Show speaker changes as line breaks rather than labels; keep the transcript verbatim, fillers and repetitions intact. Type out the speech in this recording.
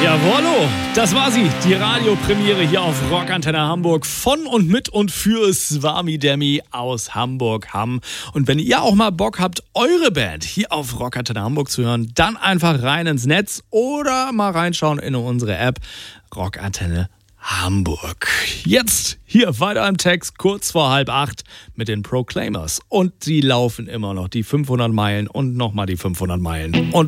Jawollo, das war sie, die Radiopremiere hier auf Rockantenne Hamburg von und mit und für Swami Demi aus Hamburg-Hamm. Und wenn ihr auch mal Bock habt, eure Band hier auf Rockantenne Hamburg zu hören, dann einfach rein ins Netz oder mal reinschauen in unsere App Rockantenne Hamburg. Jetzt hier weiter im Text, kurz vor halb acht mit den Proclaimers. Und sie laufen immer noch die fünfhundert Meilen und nochmal die fünfhundert Meilen. Und